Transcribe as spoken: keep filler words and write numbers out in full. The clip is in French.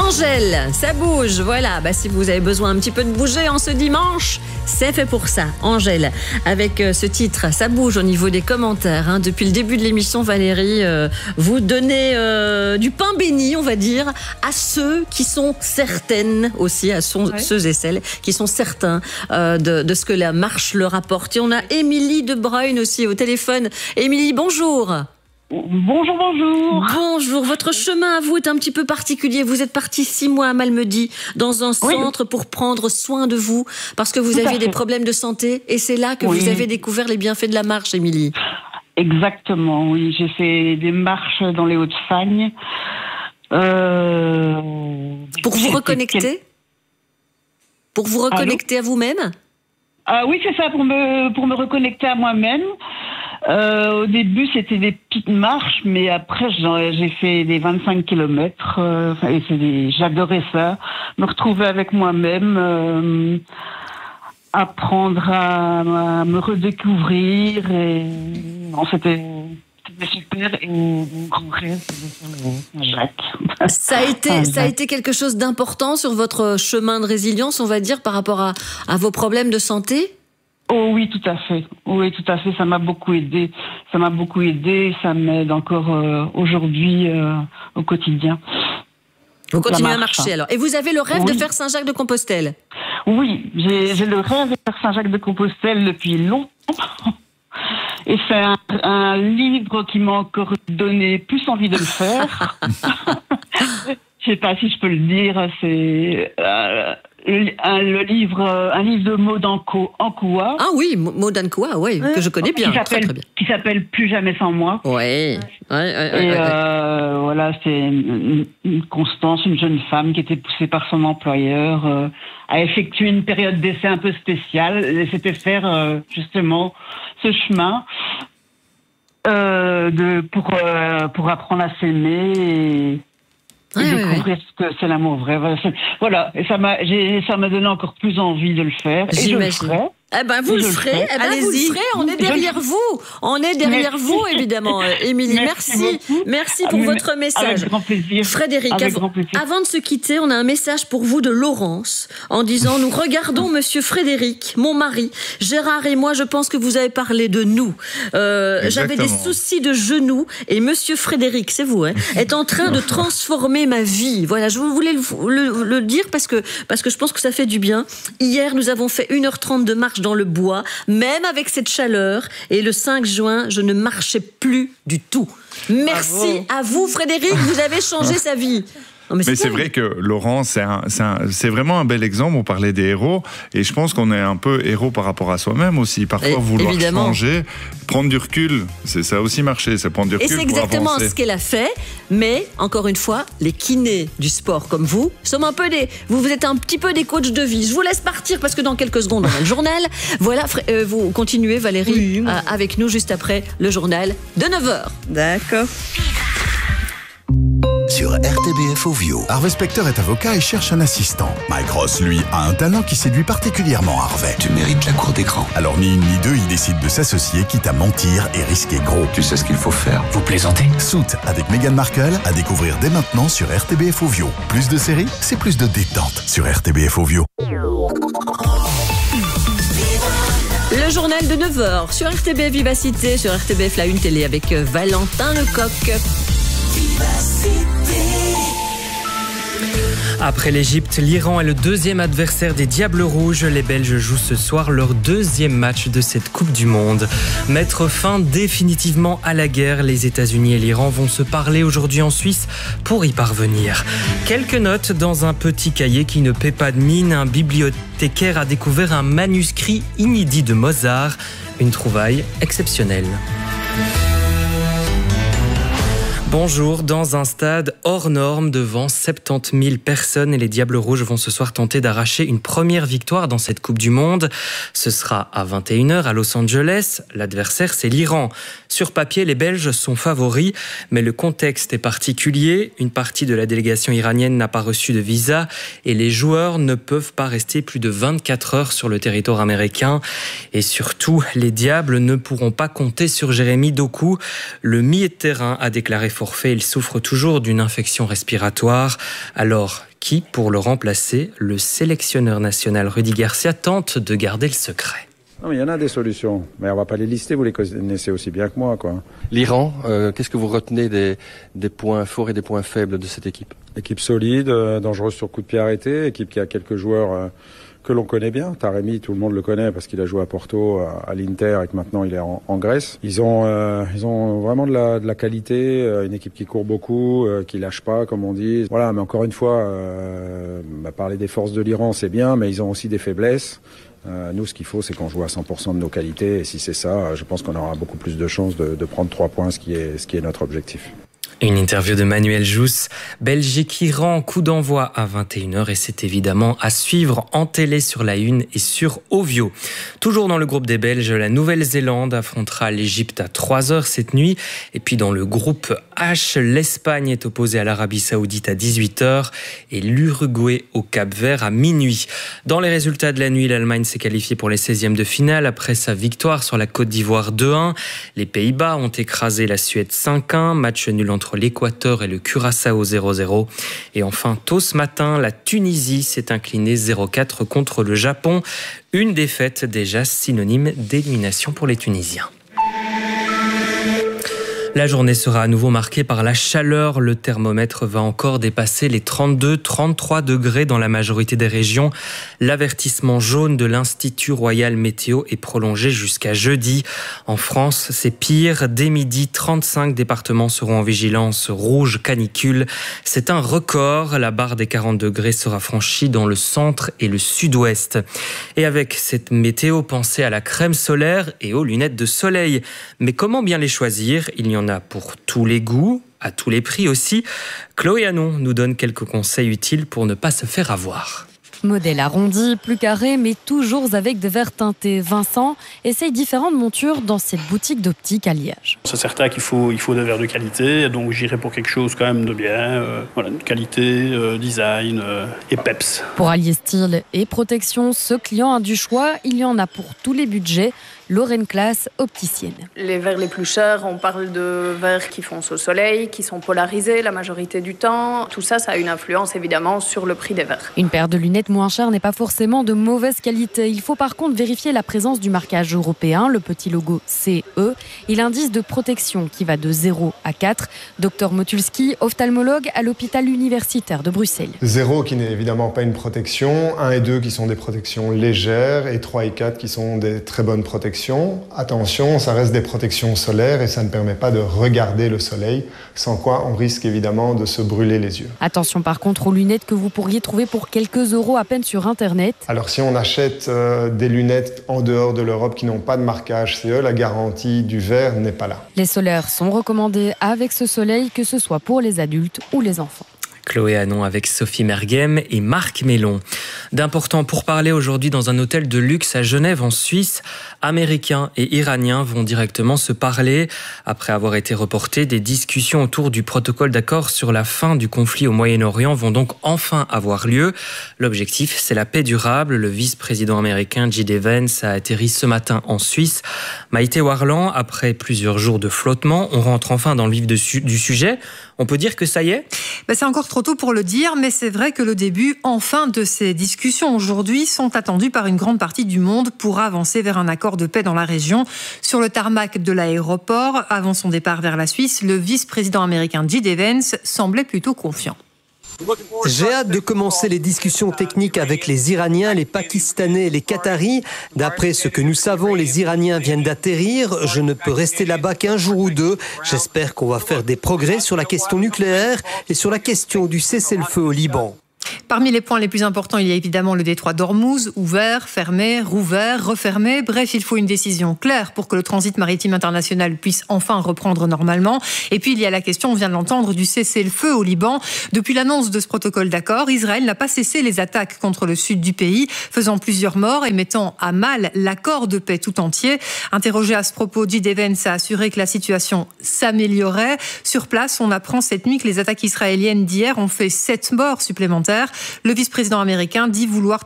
Angèle, ça bouge, voilà. Bah, si vous avez besoin un petit peu de bouger en ce dimanche, c'est fait pour ça. Angèle, avec euh, ce titre, ça bouge au niveau des commentaires. Hein. Depuis le début de l'émission, Valérie, euh, vous donnez euh, du pain béni, on va dire, à ceux qui sont certaines aussi, à son, ouais. ceux et celles qui sont certains euh, de, de ce que la marche leur apporte. Et on a Émilie de Bruyne aussi au téléphone. Émilie, bonjour. Bonjour, bonjour. Bonjour. Votre chemin à vous est un petit peu particulier. Vous êtes parti six mois à Malmedy, dans un centre oui. pour prendre soin de vous, parce que vous Tout avez des problèmes de santé. Et c'est là que oui. vous avez découvert les bienfaits de la marche, Émilie. Exactement, oui. J'ai fait des marches dans les Hauts-de-Fagne. Euh... Pour vous reconnecter quel... Pour vous reconnecter Allô à vous-même Ah oui, c'est ça, pour me, pour me reconnecter à moi-même. Euh, au début, c'était des petites marches, mais après, j'ai fait des vingt-cinq kilomètres. Euh, et c'est des, j'adorais ça. Me retrouver avec moi-même, euh, apprendre à, à me redécouvrir. Et non, c'était, c'était super. Et mon grand rêve, c'était Jacques. Ça a été, ah, ça a été quelque chose d'important sur votre chemin de résilience, on va dire, par rapport à, à vos problèmes de santé? Oh oui, tout à fait. Oui, tout à fait. Ça m'a beaucoup aidé. Ça m'a beaucoup aidé. Ça m'aide encore euh, aujourd'hui euh, au quotidien. Vous continuez à marcher alors. Et vous avez le rêve oui. de faire Saint-Jacques-de-Compostelle? Oui, j'ai, j'ai le rêve de faire Saint-Jacques-de-Compostelle depuis longtemps. Et c'est un, un livre qui m'a encore donné plus envie de le faire. Je sais pas si je peux le dire. C'est euh, un, le livre, un livre de Maud Ankoua. Ah oui, Maud Ankoua, oui, que je connais bien, qui très, très bien. Qui s'appelle Plus jamais sans moi. Oui. Ouais, ouais, ouais, Et ouais, euh, ouais. voilà, c'est une, une Constance, une jeune femme qui était poussée par son employeur euh, à effectuer une période d'essai un peu spéciale. Et c'était faire euh, justement ce chemin. Euh, de, pour, euh, pour apprendre à s'aimer et, et ouais, découvrir ouais. ce que c'est l'amour vrai. Voilà, et ça m'a, j'ai, ça m'a donné encore plus envie de le faire. J'imagine. Et je le ferai. Eh ben vous le ferez, eh ben vous le ferez, on est derrière vous, on est derrière merci. vous évidemment, Émilie. Merci, merci, merci pour ah, votre message. Avec grand plaisir. Frédéric, avec avant, grand plaisir. avant de se quitter, on a un message pour vous de Laurence en disant nous regardons Monsieur Frédéric, mon mari, Gérard et moi, je pense que vous avez parlé de nous. Euh, j'avais des soucis de genoux et Monsieur Frédéric, c'est vous, hein, est en train de transformer ma vie. Voilà, je voulais le, le, le dire parce que parce que je pense que ça fait du bien. Hier, nous avons fait une heure trente de marche dans le bois, même avec cette chaleur. Et le cinq juin, je ne marchais plus du tout. Merci Bravo. à vous, Frédéric, vous avez changé sa vie. Non, mais c'est, mais c'est vrai que Laurent, c'est, un, c'est, un, c'est vraiment un bel exemple. On parlait des héros, et je pense qu'on est un peu héros par rapport à soi-même aussi. Parfois, et, vouloir évidemment. changer, prendre du recul, c'est ça aussi marcher, c'est prendre du recul. Et c'est exactement ce qu'elle a fait. Mais encore une fois, les kinés du sport comme vous, sommes un peu des, vous, vous êtes un petit peu des coachs de vie. Je vous laisse partir parce que dans quelques secondes, on a le journal. Voilà, euh, vous continuez, Valérie, oui, euh, avec nous juste après le journal de neuf heures. D'accord. Sur R T B F Ovio. Harvey Specter est avocat et cherche un assistant. Mike Ross, lui, a un talent qui séduit particulièrement Harvey. Tu mérites la cour d'écran. Alors ni une ni deux, il décide de s'associer, quitte à mentir et risquer gros. Tu sais ce qu'il faut faire. Vous plaisantez? Suits avec Meghan Markle à découvrir dès maintenant sur R T B F Ovio. Plus de séries, c'est plus de détente sur R T B F Ovio. Le journal de neuf heures sur R T B F Vivacité, sur R T B F La Une Télé avec Valentin Lecoq. Après l'Égypte, l'Iran est le deuxième adversaire des Diables Rouges. Les Belges jouent ce soir leur deuxième match de cette Coupe du Monde. Mettre fin définitivement à la guerre, les États-Unis et l'Iran vont se parler aujourd'hui en Suisse pour y parvenir. Quelques notes dans un petit cahier qui ne paie pas de mine. Un bibliothécaire a découvert un manuscrit inédit de Mozart. Une trouvaille exceptionnelle. Bonjour, dans un stade hors norme devant soixante-dix mille personnes, et les Diables Rouges vont ce soir tenter d'arracher une première victoire dans cette Coupe du Monde. Ce sera à vingt et une heures à Los Angeles. L'adversaire, c'est l'Iran. Sur papier, les Belges sont favoris, mais le contexte est particulier. Une partie de la délégation iranienne n'a pas reçu de visa et les joueurs ne peuvent pas rester plus de vingt-quatre heures sur le territoire américain. Et surtout, les Diables ne pourront pas compter sur Jérémy Doku. Le milieu de terrain a déclaré forfait. Il souffre toujours d'une infection respiratoire. Alors, qui pour le remplacer? Le sélectionneur national Rudy Garcia tente de garder le secret. Non, mais il y en a des solutions, mais on va pas les lister, vous les connaissez aussi bien que moi, quoi. L'Iran, euh, qu'est-ce que vous retenez des, des points forts et des points faibles de cette équipe? Équipe solide, euh, dangereuse sur coup de pied arrêté, équipe qui a quelques joueurs euh, que l'on connaît bien. Taremi, tout le monde le connaît parce qu'il a joué à Porto, à, à l'Inter et que maintenant il est en, en Grèce. Ils ont, euh, ils ont vraiment de la, de la qualité, euh, une équipe qui court beaucoup, euh, qui lâche pas, comme on dit. Voilà, mais encore une fois, euh, bah, parler des forces de l'Iran, c'est bien, mais ils ont aussi des faiblesses. Euh, nous, ce qu'il faut, c'est qu'on joue à cent pour cent de nos qualités. Et si c'est ça, je pense qu'on aura beaucoup plus de chances de, de prendre trois points, ce qui est, ce qui est notre objectif. Une interview de Manuel Jousse. Belgique-Iran, coup d'envoi à vingt et une heures et c'est évidemment à suivre en télé sur la Une et sur Ovio. Toujours dans le groupe des Belges, la Nouvelle-Zélande affrontera l'Égypte à trois heures cette nuit. Et puis dans le groupe H, l'Espagne est opposée à l'Arabie Saoudite à dix-huit heures et l'Uruguay au Cap-Vert à minuit. Dans les résultats de la nuit, l'Allemagne s'est qualifiée pour les seizièmes de finale après sa victoire sur la Côte d'Ivoire deux un. Les Pays-Bas ont écrasé la Suède cinq un, match nul entre l'Équateur et le Curaçao zéro zéro. Et enfin, tôt ce matin, la Tunisie s'est inclinée zéro quatre contre le Japon. Une défaite déjà synonyme d'élimination pour les Tunisiens. La journée sera à nouveau marquée par la chaleur. Le thermomètre va encore dépasser les trente-deux à trente-trois degrés dans la majorité des régions. L'avertissement jaune de l'Institut Royal Météo est prolongé jusqu'à jeudi. En France, c'est pire. Dès midi, trente-cinq départements seront en vigilance rouge canicule. C'est un record. La barre des quarante degrés sera franchie dans le centre et le sud-ouest. Et avec cette météo, pensez à la crème solaire et aux lunettes de soleil. Mais comment bien les choisir? Il y en a pour tous les goûts, à tous les prix aussi. Chloé Hanon nous donne quelques conseils utiles pour ne pas se faire avoir. Modèle arrondi, plus carré, mais toujours avec des verres teintés. Vincent essaye différentes montures dans cette boutique d'optique à Liège. C'est certain qu'il faut, il faut des verres de qualité, donc j'irai pour quelque chose quand même de bien. Euh, voilà, de qualité, euh, design euh, et peps. Pour allier style et protection, ce client a du choix. Il y en a pour tous les budgets. Lorraine Classe, opticienne. Les verres les plus chers, on parle de verres qui foncent au soleil, qui sont polarisés la majorité du temps. Tout ça, ça a une influence évidemment sur le prix des verres. Une paire de lunettes moins chères n'est pas forcément de mauvaise qualité. Il faut par contre vérifier la présence du marquage européen, le petit logo C E, et l'indice de protection qui va de zéro à quatre. Docteur Motulski, ophtalmologue à l'hôpital universitaire de Bruxelles. zéro qui n'est évidemment pas une protection, un et deux qui sont des protections légères, et trois et quatre qui sont des très bonnes protections. Attention, ça reste des protections solaires et ça ne permet pas de regarder le soleil, sans quoi on risque évidemment de se brûler les yeux. Attention par contre aux lunettes que vous pourriez trouver pour quelques euros à peine sur Internet. Alors si on achète euh, des lunettes en dehors de l'Europe qui n'ont pas de marquage C E, la garantie du verre n'est pas là. Les solaires sont recommandés avec ce soleil, que ce soit pour les adultes ou les enfants. Chloé Hanon avec Sophie Merghem et Marc Mélon. D'importants pourparlers aujourd'hui dans un hôtel de luxe à Genève en Suisse. Américains et Iraniens vont directement se parler. Après avoir été reportées, des discussions autour du protocole d'accord sur la fin du conflit au Moyen-Orient vont donc enfin avoir lieu. L'objectif, c'est la paix durable. Le vice-président américain J D Vance a atterri ce matin en Suisse. Maïté Warland, après plusieurs jours de flottement, on rentre enfin dans le vif du sujet. On peut dire que ça y est ? Ben c'est encore trop tôt pour le dire, mais c'est vrai que le début, enfin, de ces discussions aujourd'hui sont attendus par une grande partie du monde pour avancer vers un accord de paix dans la région. Sur le tarmac de l'aéroport, avant son départ vers la Suisse, le vice-président américain J D Vance semblait plutôt confiant. J'ai hâte de commencer les discussions techniques avec les Iraniens, les Pakistanais et les Qataris. D'après ce que nous savons, les Iraniens viennent d'atterrir. Je ne peux rester là-bas qu'un jour ou deux. J'espère qu'on va faire des progrès sur la question nucléaire et sur la question du cessez-le-feu au Liban. Parmi les points les plus importants, il y a évidemment le détroit d'Ormuz, ouvert, fermé, rouvert, refermé. Bref, il faut une décision claire pour que le transit maritime international puisse enfin reprendre normalement. Et puis, il y a la question, on vient de l'entendre, du cessez-le-feu au Liban. Depuis l'annonce de ce protocole d'accord, Israël n'a pas cessé les attaques contre le sud du pays, faisant plusieurs morts et mettant à mal l'accord de paix tout entier. Interrogé à ce propos, J D Vance a assuré que la situation s'améliorait. Sur place, on apprend cette nuit que les attaques israéliennes d'hier ont fait sept morts supplémentaires. Le vice-président américain dit vouloir